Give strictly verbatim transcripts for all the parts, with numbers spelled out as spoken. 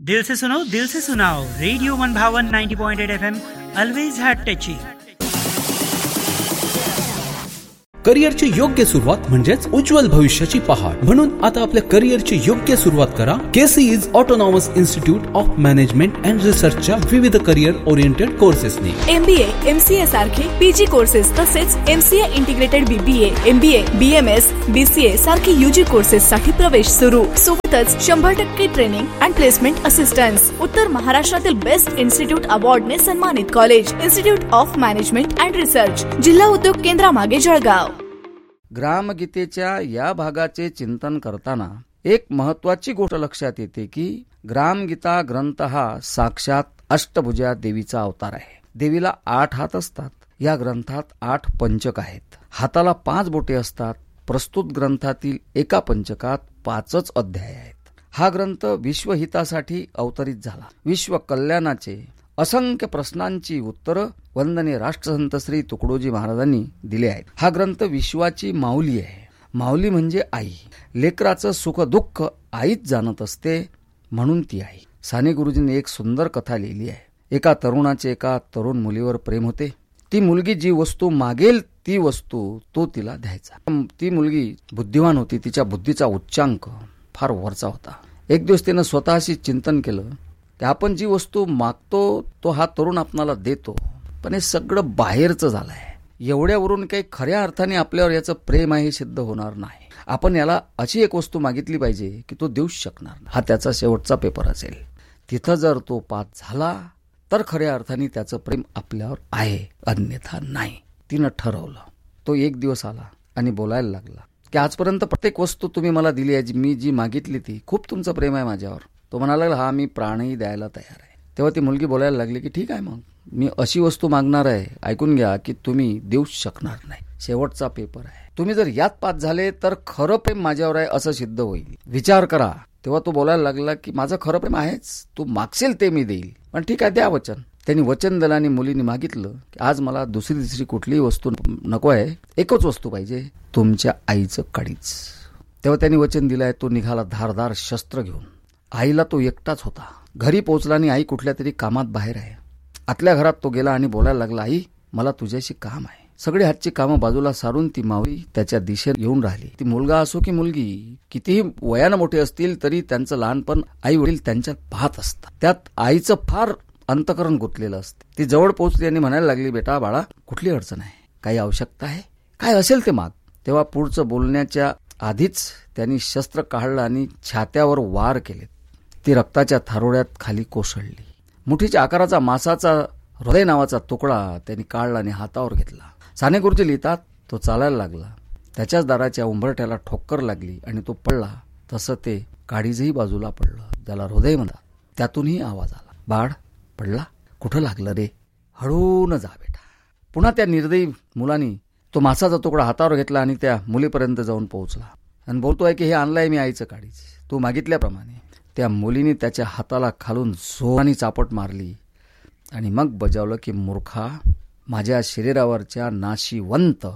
दिल से सुनो दिल से सुनाओ, रेडियो वन भावन ninety point eight F M, always hat टची. करिअरची योग्य सुरुवात म्हणजेच उज्ज्वल भविष्याची पहाट. म्हणून आता आपल्या करिअरची योग्य सुरुवात करा केसीईज autonomous institute of management and रिसर्चच्या विविध करिअर ओरिएंटेड कोर्सेसनी. एमबीए, एमसीए सारखे पीजी कोर्सेस तसेच MCA integrated BBA, MBA, BMS, BCA सारखे यूजी कोर्सेस साठी प्रवेश सुरू. सोबतच शंभर टक्के ट्रेनिंग अँड प्लेसमेंट असिस्टन्स. उत्तर महाराष्ट्रातील बेस्ट इन्स्टिट्यूट अवॉर्डने सन्मानित college institute of management and research, जिल्हा उद्योग केंद्रामागे जळगाव. ग्रामगीतेच्या या भागाचे चिंतन करताना एक महत्वाची गोष्ट लक्षात येते की ग्रामगीता ग्रंथ हा साक्षात अष्टभुजा देवीचा अवतार आहे. देवीला आठ हात असतात. या ग्रंथात आठ पंचक आहेत. हाताला पाच बोटे असतात. प्रस्तुत ग्रंथातील एका पंचकात पाचच अध्याय आहेत. हा ग्रंथ विश्वहितासाठी अवतरित झाला. विश्व कल्याणाचे असंख्य प्रश्नांची उत्तरं वंदनीय राष्ट्रसंत श्री तुकडोजी महाराजांनी दिले आहेत. हा ग्रंथ विश्वाची माऊली आहे. माऊली म्हणजे आई. लेकराचं सुख दुःख आईच जाणत असते, म्हणून ती आई. साने गुरुजींनी एक सुंदर कथा लिहिली आहे. एका तरुणाचे एका तरुण मुलीवर प्रेम होते. ती मुलगी जी वस्तू मागेल ती वस्तू तो तिला द्यायचा. ती मुलगी बुद्धिवान होती. तिच्या बुद्धीचा उच्चांक फार वरचा होता. एक दिवस तिनं स्वतःशी चिंतन केलं की आपण जी वस्तू मागतो तो हा तरुण आपणाला देतो, पण हे सगळं बाहेरचं झालंय. एवढ्यावरून काही खऱ्या अर्थाने आपल्यावर याचं प्रेम आहे हे सिद्ध होणार नाही. आपण याला अशी एक वस्तू मागितली पाहिजे की तो देऊच शकणार नाही. हा त्याचा शेवटचा पेपर असेल. तिथं जर तो पास झाला तर खऱ्या अर्थाने त्याचं प्रेम आपल्यावर आहे, अन्यथा नाही. तिनं ठरवलं. तो एक दिवस आला आणि बोलायला लागला की आजपर्यंत प्रत्येक वस्तू तुम्ही मला दिली आहे, मी जी मागितली ती, खूप तुमचं प्रेम आहे माझ्यावर. तो म्हणाला लागला हा मी प्राणही द्यायला तयार आहे. तेव्हा ती मुलगी बोलायला लागली की ठीक आहे, मग मी अशी वस्तू मागणार आहे, ऐकून घ्या, की तुम्ही देऊच शकणार नाही. शेवटचा पेपर आहे. तुम्ही जर यात पास झाले तर खरं प्रेम माझ्यावर आहे असं सिद्ध होईल. विचार करा. तेव्हा तो बोलायला लागला की माझं खरं प्रेम आहेच, तू मागशील ते मी देईल, पण ठीक आहे द्या वचन. त्यांनी वचन दिलं आणि मुलीने मागितलं की आज मला दुसरी तिसरी कुठलीही वस्तू नको आहे, एकच वस्तू पाहिजे, तुमच्या आईचं काडीच. तेव्हा त्यांनी वचन दिलंय. तो निघाला धारदार शस्त्र घेऊन. आईला तो एकटाच होता. घरी पोहोचला आणि आई कुठल्या तरी कामात बाहेर आहे. आतल्या घरात तो गेला आणि बोलायला लागला, आई मला तुझ्याशी काम आहे. सगळे हातची कामं बाजूला सारून ती मावळी त्याच्या दिशेने येऊन राहिली. ती मुलगा असो की मुलगी, कितीही वयानं मोठे असतील तरी त्यांचं लहानपण आई वडील त्यांच्यात पाहत असतात. त्यात आईचं फार अंतकरण गुंतलेलं असतं. ती जवळ पोहोचली आणि म्हणायला लागली, बेटा बाळा कुठली अडचण आहे, काही आवश्यकता आहे, काय असेल ते माग. तेव्हा पुढचं बोलण्याच्या आधीच त्यांनी शस्त्र काढलं आणि छात्यावर वार केले. ती रक्ताच्या थारोड्यात खाली कोसळली. मुठीच्या आकाराचा मासाचा हृदय नावाचा तुकडा त्यांनी काढला आणि हातावर घेतला. साने गुरुजी लिहितात, तो चालायला लागला. त्याच्याच दाराच्या उंबरठ्याला ठोकर लागली आणि तो पडला. तसं ते काडीजही बाजूला पडलं, ज्याला हृदय म्हणतात. त्यातूनही आवाज आला, बाळ पडला, कुठं लागलं रे, हळून जा बेटा. पुन्हा त्या निर्दयी मुलांनी तो मासाचा तुकडा हातावर घेतला आणि त्या मुलीपर्यंत जाऊन पोहोचला आणि बोलतोय की हे आणलंय मी आईचं काडीच, तू मागितल्याप्रमाणे. त्या मुलीने त्याच्या हाताला खालून जोराने चापट मारली आणि मग बजावलं की मूर्खा, माझ्या शरीरावरच्या नाशिवंत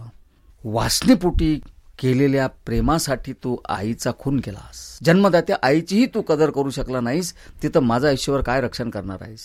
वासनेपोटी केलेल्या प्रेमासाठी तू आईचा खून केलास. जन्मदात्या आईचीही तू कदर करू शकला नाहीस, तिथं माझं आयुष्यावर काय रक्षण करणार आहेस.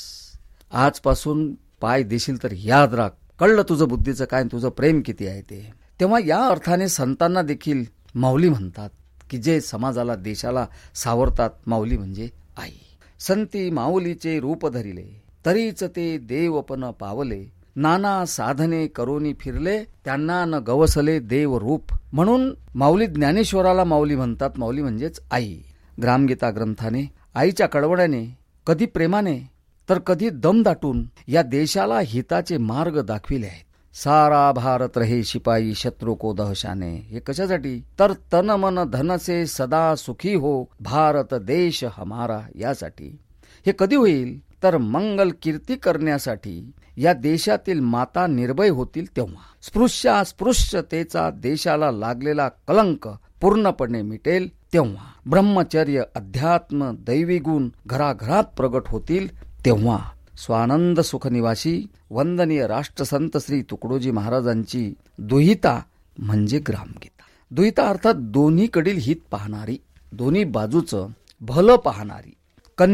आजपासून पाय देशील तर याद राख, कळलं तुझं बुद्धीचं काय, तुझं प्रेम किती आहे ते. तेव्हा या अर्थाने संतांना देखील माऊली म्हणतात की जे समाजाला देशाला सावरतात. माऊली म्हणजे आई. संती माऊलीचे रूप धरिले, तरीच ते देवपण पावले, नाना साधने करोनी फिरले, त्यांना न गवसले देव रूप. म्हणून माऊली ज्ञानेश्वराला माऊली म्हणतात. माऊली म्हणजेच आई. ग्रामगीता ग्रंथाने आईच्या कळवळ्याने, कधी प्रेमाने तर कधी दम दाटून या देशाला हिताचे मार्ग दाखविले आहेत. सारा भारत रहे शिपाई शत्रु को दहशाने. हे कशासाठी तर तन मन धन से सदा सुखी हो भारत देश हमारा, यासाठी. हे कधी होईल तर मंगल कीर्ती करण्यासाठी. या देशातील माता निर्भय होतील तेव्हा. स्पृश्यास्पृश्यतेचा देशाला लागलेला कलंक पूर्णपणे मिटेल तेव्हा. ब्रह्मचर्य अध्यात्म दैवी गुण घराघरात प्रगट होतील तेव्हा. स्वानंद सुखनिवासी वंदनीय राष्ट्रसंत श्री तुकडोजी महाराजांची दुहिता म्हणजे ग्रामगीता. दुहिता अर्थात दोन्हीकडील हित पाहणारी, दोन्ही बाजूचं भलं पाहणारी. कन्या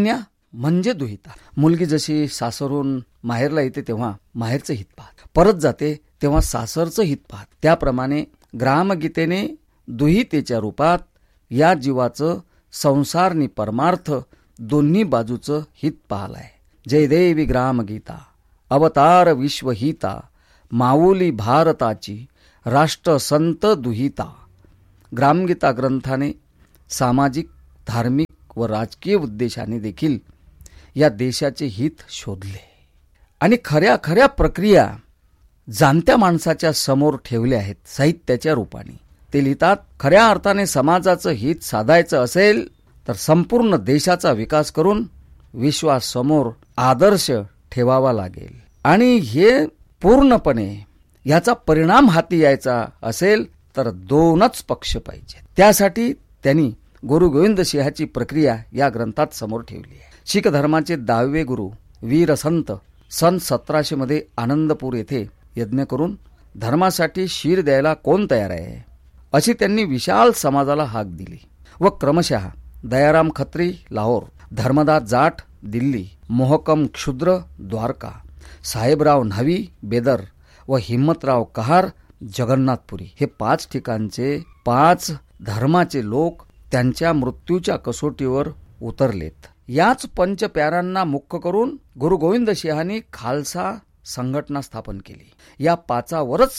म्हणजे दुहिता. मुलगी जशी सासरून माहेरला येते तेव्हा माहेरचं हित पाहत, परत जाते तेव्हा सासरचं हित पाहत, त्याप्रमाणे ग्रामगीतेने दुहितेच्या रूपात या जीवाचं संसारनी परमार्थ दोन्ही बाजूचं हित पाहलाय. जय देवी ग्रामगीता, अवतार विश्वहिता, माऊली भारताची राष्ट्र संत दुहिता. ग्रामगीता ग्रंथाने सामाजिक, धार्मिक व राजकीय उद्देशाने देखील या देशाचे हित शोधले आणि खऱ्या खऱ्या प्रक्रिया जाणत्या माणसाच्या समोर ठेवल्या आहेत साहित्याच्या रूपाने. ते लिहितात, खऱ्या अर्थाने समाजाचं हित साधायचं असेल तर संपूर्ण देशाचा विकास करून विश्वासमोर आदर्श ठेवावा लागेल आणि हे पूर्णपणे याचा परिणाम हाती यायचा असेल तर दोनच पक्ष पाहिजे. त्यासाठी त्यांनी गुरु गोविंद सिंहाची प्रक्रिया या ग्रंथात समोर ठेवली आहे. शीख धर्माचे दहावे गुरु वीर संत सन सतराशे मध्ये आनंदपूर येथे यज्ञ करून धर्मासाठी शीर द्यायला कोण तयार आहे अशी त्यांनी विशाल समाजाला हाक दिली व क्रमशः दयाराम खत्री लाहोर, धर्मदास जाट दिल्ली, मोहकम क्षुद्र द्वारका, साहेबराव न्हावी बेदर व हिम्मतराव कहार जगन्नाथपुरी हे पाच ठिकाणचे पाच धर्माचे लोक त्यांच्या मृत्यूच्या कसोटीवर उतरलेत. याच पंचप्यारांना मुख्य करून गुरु गोविंद सिंहांनी खालसा संघटना स्थापन केली. या पाचावरच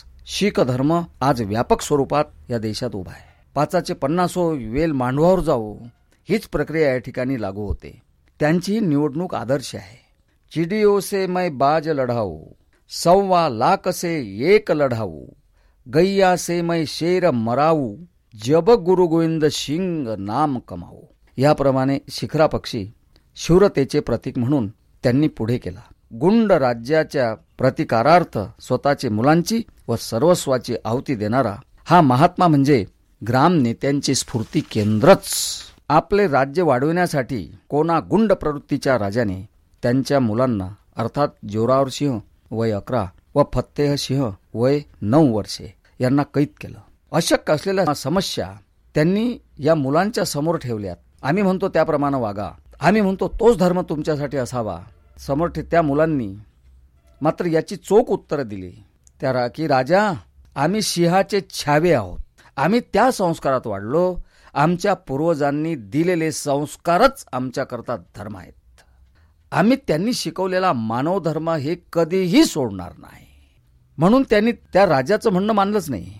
शीख धर्म आज व्यापक स्वरूपात या देशात उभा आहे. पाचाचे पन्नासो वेल मांडवावर जाऊ हीच प्रक्रिया या ठिकाणी लागू होते. त्यांची निवडणूक आदर्श आहे. चिडियो से मैं बाज लढाऊ, सव्वा लाख से एक लढाऊ, गैया से मैं शेर मराऊ, जब गुरु गोविंद सिंग नाम कमाऊ. याप्रमाणे शिखरा पक्षी शूरतेचे प्रतीक म्हणून त्यांनी पुढे केला. गुंड राज्याच्या प्रतिकारार्थ स्वतःचे मुलांची व सर्वस्वाची आहुती देणारा हा महात्मा म्हणजे ग्राम नेत्यांचे स्फूर्ती केंद्रच. आपले राज्य वाढवण्यासाठी कोणा गुंड प्रवृत्तीच्या राजाने त्यांच्या मुलांना अर्थात जोरावर सिंह वय अकरा व फत्तेह सिंह वय नऊ वर्षे यांना कैद केलं. अशक्य असलेल्या समस्या त्यांनी या मुलांच्या समोर ठेवल्यात. आम्ही म्हणतो त्याप्रमाणे वागा, आम्ही म्हणतो तोच धर्म तुमच्यासाठी असावा. समोर त्या मुलांनी मात्र याची चोख उत्तर दिली त्या की राजा, आम्ही सिंहाचे छावे आहोत. आम्ही त्या संस्कारात वाढलो. आमच्या पूर्वजांनी दिलेले संस्कारच आमच्याकरता धर्म आहेत. आम्ही त्यांनी शिकवलेला मानव धर्म हे कधीही सोडणार नाही. म्हणून त्यांनी त्या राजाचं म्हणणं मानलंच नाही.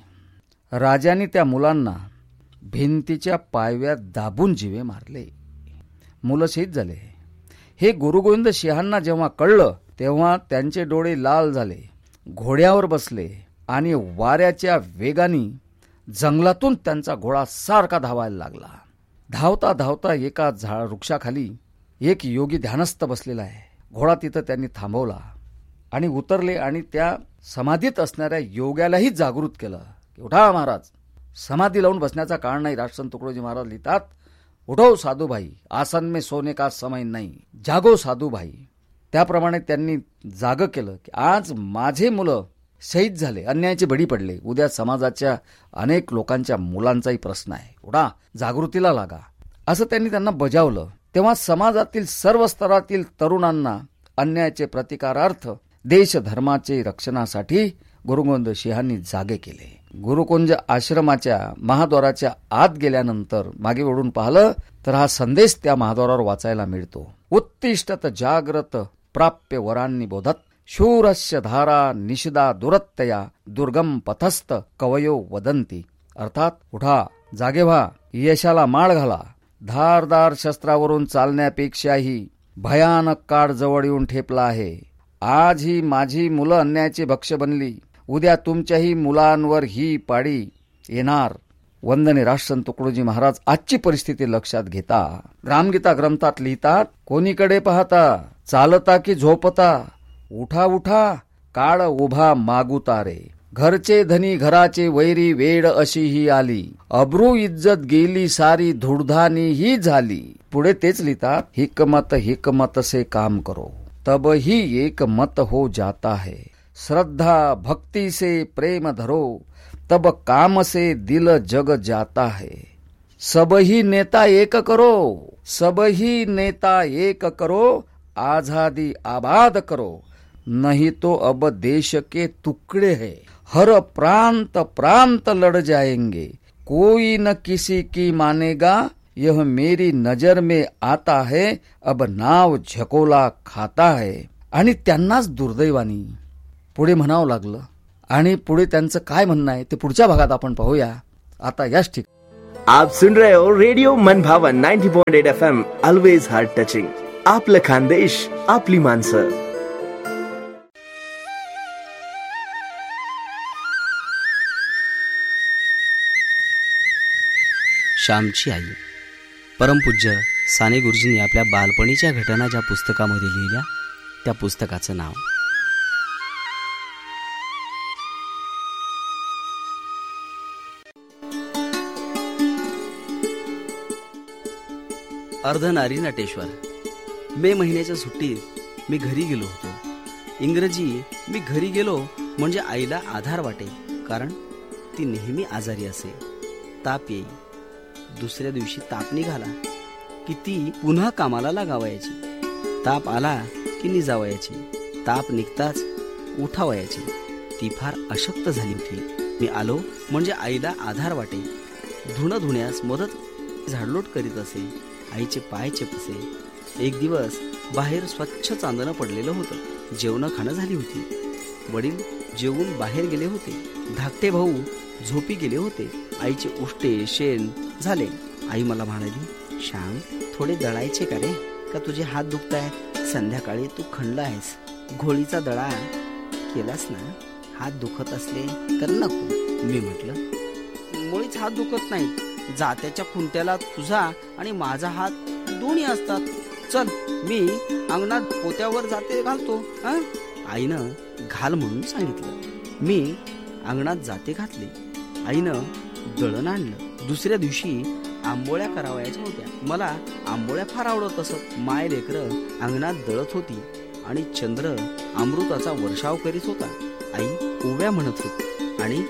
राजाने त्या मुलांना भिंतीच्या पायव्यात दाबून जीवे मारले. मुलं शहीद झाले. हे गुरु गोविंद सिंहांना जेव्हा कळलं तेव्हा त्यांचे डोळे लाल झाले. घोड्यावर बसले आणि वाऱ्याच्या वेगाने जंगलातून त्यांचा घोडा सारखा धावायला लागला. धावता धावता एका झाड वृक्षाखाली एक योगी ध्यानस्थ बसलेला आहे. घोडा तिथं त्यांनी थांबवला आणि उतरले आणि त्या समाधीत असणाऱ्या योग्यालाही जागृत केलं. उठा महाराज, समाधी लावून बसण्याचा काळ नाही. राष्ट्रसंत तुकडोजी महाराज लिहितात, उठो साधू भाई, आसन में सोने का समय नाही, जागो साधू भाई. त्याप्रमाणे त्यांनी जाग केलं की आज माझे मुलं शहीद झाले, अन्यायाचे बळी पडले, उद्या समाजाच्या अनेक लोकांच्या मुलांचाही प्रश्न आहे. उठा, जागृतीला लागा, असं त्यांनी त्यांना बजावलं. तेव्हा समाजातील सर्व स्तरातील तरुणांना अन्यायाचे प्रतिकारार्थ देश धर्माचे रक्षणासाठी गुरु गोविंद सिंहांनी जागे केले. गुरुकुंज आश्रमाच्या महाद्वाराच्या आत गेल्यानंतर मागे वळून पाहिलं तर हा संदेश त्या महाद्वारावर वाचायला मिळतो. उत्तिष्ठत जाग्रत प्राप्य वरांनी बोधत, शूरस्य धारा निषिदा दुरत्तया दुर्गम पथस्थ कवयो वदंती. अर्थात उठा, जागे व्हा, यशाला माळ घाला. धारदार शस्त्रावरून चालण्यापेक्षाही भयानक काळ जवळ येऊन ठेपला आहे. आज ही माझी मुलं अन्यायाची भक्ष बनली, उद्या तुमच्याही मुलांवर ही पाडी येणार. वंदने राष्ट्रसंत तुकडोजी महाराज आजची परिस्थिती लक्षात घेता ग्रामगीता ग्रंथात लिहितात, कोणीकडे पाहता, चालता की झोपता, उठा उठा, काळ उभा मागुता रे. घरचे धनी घराचे वैरी, वेळ अशी ही आली, अब्रू इज्जत गेली सारी, धुडधानी ही झाली. पुढे तेच लिहितात, हिकमत हिकमत से काम करो, तब ही एक मत हो जाता है. श्रद्धा भक्ति से प्रेम धरो, तब काम से दिल जग जाता है. सब ही नेता एक करो, सबही नेता एक करो, आजादी आबाद करो, नहीं तो अब देश के टुकड़े है, हर प्रांत प्रांत लड़ जाएंगे, कोई न किसी की मानेगा, यह मेरी नजर में आता है, अब नाव झकोला खाता है. आणि त्यांनाच दुर्दैवानी पुढे म्हणावं लागलं. आणि पुढे त्यांचं काय म्हणणं आहे ते पुढच्या भागात आपण पाहूया. आता याच ठिकाणी आप सुन रहे हो रेडिओ मन भावन ninety point eight F M, always heart touching. आपलं खानदेश, आपली माणसं. श्यामची आई. परमपूज्य साने गुरुजींनी आपल्या बालपणीच्या घटना ज्या पुस्तकामध्ये लिहिल्या त्या पुस्तकाचं नाव अर्धनारी नटेश्वर. मे महिन्याच्या सुट्टीत मी घरी गेलो होतो. इंग्रजी मी घरी गेलो म्हणजे आईला आधार वाटे, कारण ती नेहमी आजारी असे. ताप येई. दुसऱ्या दिवशी ताप निघाला की ती पुन्हा कामाला लागावयाची. ताप आला की निजावयाची. ताप निघताच उठावयाची. ती फार अशक्त झाली होती. मी आलो म्हणजे आईला आधार वाटे. धुणं धुण्यास मदत झाडलोट करीत असे. आईचे पाय चेपसे. एक दिवस बाहेर स्वच्छ चांदणं पडलेलं होतं. जेवण खाणं झाली होती. वडील जेवून बाहेर गेले होते. धाकटे भाऊ झोपी गेले होते. आईचे उष्टे शेण झाले. आई मला म्हणाली, श्याम थोडे दळायचे का रे, का तुझे हात दुखतायत? संध्याकाळी तू खणला आहेस, घोळीचा दळा केलास ना, हात दुखत असले तर नको. मी म्हटलं, मुळीच हात दुखत नाहीत. जात्याच्या खुंट्याला तुझा आणि माझा हात दोन्ही असतात. चल मी अंगणात पोत्यावर जाते घालतो. आईनं घाल म्हणून सांगितलं. मी अंगणात जाते घातले. आईनं दळण आणलं. दुसऱ्या दिवशी आंबोळ्या करावयाच्या होत्या. मला आंबोळ्या फार आवडत असत. माय लेकरं अंगणात दळत होती आणि चंद्र अमृताचा वर्षाव करीत होता. आई ओव्या म्हणत होती आणि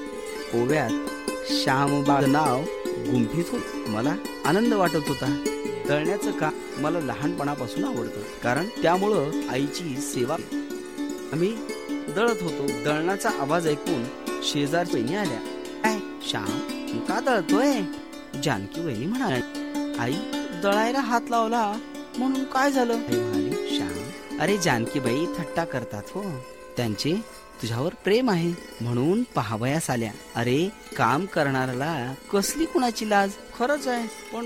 ओव्यात श्यामबाळ नाव गुंफीत होत. मला आनंद वाटत होता. दळण्याचं काम मला लहानपणापासून आवडतं, कारण त्यामुळं आईची सेवा. आम्ही दळत होतो. दळणाचा आवाज ऐकून शेजारच्या वहिनी आल्या. काय श्याम का दळतोय? जानकी वहिनी म्हणाली. आई दळायला हात लावला म्हणून काय झालं? आई म्हणाली, श्याम अरे जानकी बाई थट्टा करतात हो, त्यांचे तुझ्यावर प्रेम आहे म्हणून पाहावयास आल्या. अरे काम करणाऱ्याला कसली कुणाची लाज. खरंच आहे, पण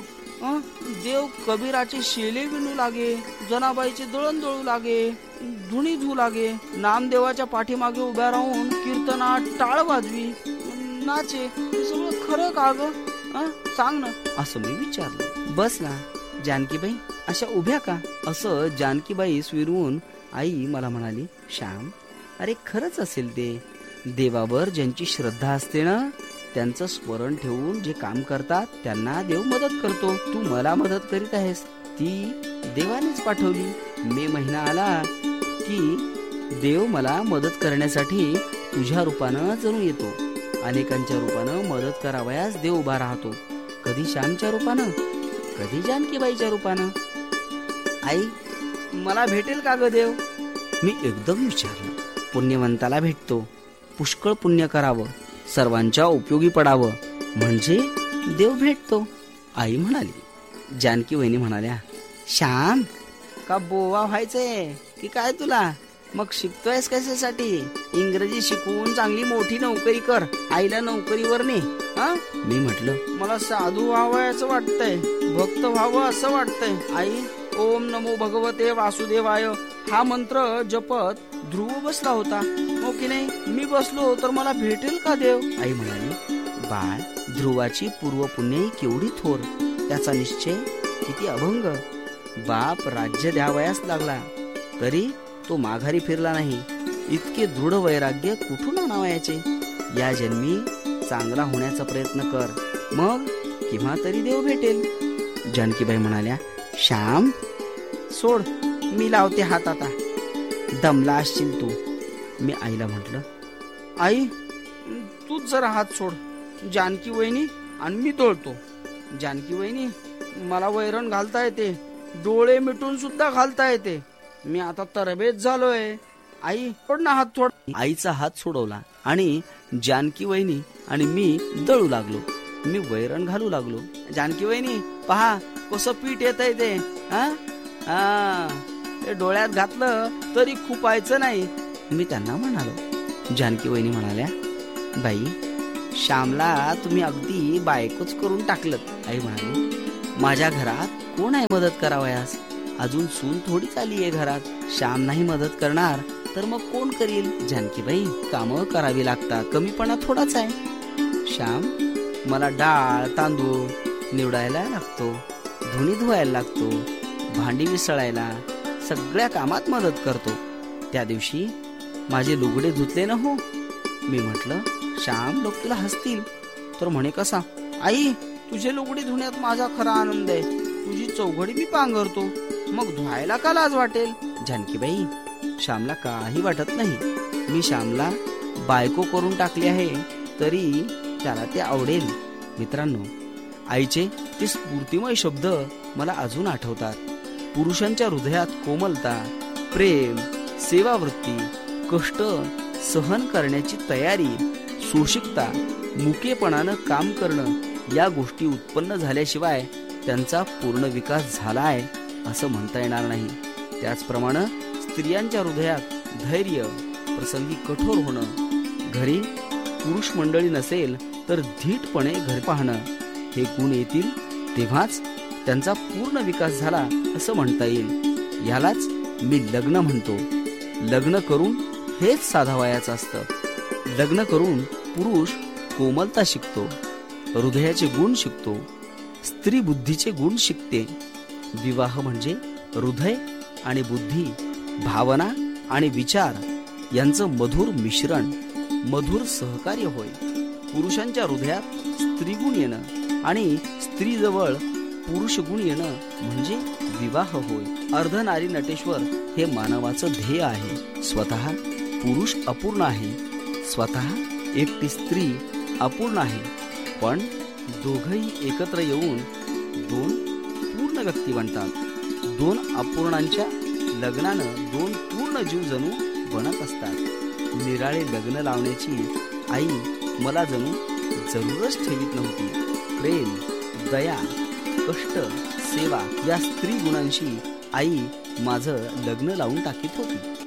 देव कबीराचे शेले विणू लागे, जनाबाईचे दळण दळू लागे, धुणी धू लागे, नामदेवाच्या पाठीमागे उभ्या राहून कीर्तनात टाळ वाजवी, नाचे. सगळं खरं का ग? सांग ना, असं मी विचारलं. बस ना जानकीबाई अशा उभ्या का? असं जानकीबाई स्विरून आई मला म्हणाली, श्याम अरे खरंच असेल ते. देवावर ज्यांची श्रद्धा असते ना, त्यांचं स्मरण ठेवून जे काम करतात त्यांना देव मदत करतो. तू मला मदत करीत आहेस, ती देवानेच पाठवली. मे महिना आला की देव मला मदत करण्यासाठी तुझ्या रूपानं जणू येतो. अनेकांच्या रूपानं मदत करावयास देव उभा राहतो. कधी श्यामच्या रूपानं, कधी जानकीबाईच्या रूपानं. आई मला भेटेल का ग देव? मी एकदम विचारलं. पुण्यवंताला भेटतो. पुष्कळ पुण्य करावं, सर्वांच्या उपयोगी पडावं, म्हणजे देव भेटतो. आई म्हणाली. जानकी वहिनी म्हणाल्या, श्याम का बोवा व्हायचंय की काय तुला? मग शिकतोयस कशासाठी? इंग्रजी शिकवून चांगली मोठी नोकरी कर, आईला नोकरीवर ने. हा मी म्हटलं, मला साधू व्हावं असं वाटतंय, भक्त व्हावं असं वाटतंय. आई ओम नमो भगवते वासुदेवाय हा मंत्र जपत ध्रुव बसला होता, हो की नाही? मी बसलो तर मला भेटेल का देव? आई म्हणाली, बाळ ध्रुवाची पूर्व पुण्य केवढी थोर, त्याचा निश्चय किती अभंग. बाप राज्य द्यावयास लागला तरी तो माघारी फिरला नाही. इतके दृढ वैराग्य कुठून आणावयाचे? या जन्मी चांगला होण्याचा प्रयत्न कर, मग केव्हा तरी देव भेटेल. जानकीबाई म्हणाल्या, श्याम सोड, मी लावते हात आता, दमला असशील तू. मी आईला म्हटलं, आई तूच जरा हात सोड, जानकी वहिनी आणि मी तोडतो. जानकी वहिनी मला वैरण घालता येते, डोळे मिटून सुद्धा घालता येते. मी आता तरबेज झालोय. आई सोड ना हात थोड. आईचा हात सोडवला आणि जानकी वहिनी आणि मी दळू लागलो. मी वैरण घालू लागलो. जानकी वहिनी पहा कसं पीठ येतंय ते. हा हा ते डोळ्यात घातलं तरी खुपायचं नाही. मी त्यांना म्हणालो. जानकी वहिनी म्हणाल्या, बाई श्यामला तुम्ही अगदी बायकोच करून टाकलं. आई म्हणाली, माझ्या घरात कोण आहे मदत करावयास? अजून सून थोडीच आली आहे घरात. श्याम नाही मदत करणार तर मग कोण करील? जानकीबाई कामं करावी लागतात, कमीपणा थोडाच आहे. श्याम मला डाळ तांदूळ निवडायला लागतो, धुणी धुवायला लागतो, भांडी विसळायला, सगळ्या कामात मदत करतो. त्या दिवशी माझे लुगडे धुतले ना हो. मी म्हटलं, श्याम लोक तुला हसतील. तर म्हणे, कसा? आई तुझे लुगडे धुण्यात माझा खरा आनंद आहे. तुझी चौघडी मी पांघरतो, मग धुवायला का लाज वाटेल? जानकीबाई श्यामला काही वाटत नाही. मी श्यामला बायको करून टाकली आहे तरी त्याला ते आवडेल. मित्रांनो, आईचे ते स्फूर्तिमय शब्द मला अजून आठवतात. पुरुषांच्या हृदयात कोमलता, प्रेम, सेवावृत्ती, कष्ट सहन करण्याची तयारी, सोशिकता, मुकेपणानं काम करणं या गोष्टी उत्पन्न झाल्याशिवाय त्यांचा पूर्ण विकास झालाय असं म्हणता येणार नाही. त्याचप्रमाणे स्त्रियांच्या हृदयात धैर्य, प्रसंगी कठोर होणं, घरी पुरुष मंडळी नसेल तर धीटपणे घर पाहणं हे गुण येतील तेव्हाच त्यांचा पूर्ण विकास झाला असं म्हणता येईल. यालाच मी लग्न म्हणतो. लग्न करून हेच साधावयाचं असतं. लग्न करून पुरुष कोमलता शिकतो, हृदयाचे गुण शिकतो, स्त्री बुद्धीचे गुण शिकते. विवाह म्हणजे हृदय आणि बुद्धी, भावना आणि विचार यांचं मधुर मिश्रण, मधुर सहकार्य होय. पुरुषांच्या हृदयात स्त्री गुण येणं आणि स्त्री जवळ पुरुष गुण येणं म्हणजे विवाह होय. अर्धनारी नटेश्वर हे मानवाचं ध्येय आहे. स्वतः पुरुष अपूर्ण आहे, स्वतः एकटी स्त्री अपूर्ण आहे, पण दोघही एकत्र येऊन दोन पूर्ण व्यक्ती बनतात. दोन अपूर्णांच्या लग्नानं दोन पूर्ण जीव जणू बनत असतात. निराळे लग्न लावण्याची आई मला जणू जरूरच ठेवीत नव्हती. प्रेम, दया, कष्ट, सेवा या स्त्री गुणांशी आई माझं लग्न लावून टाकीत होती.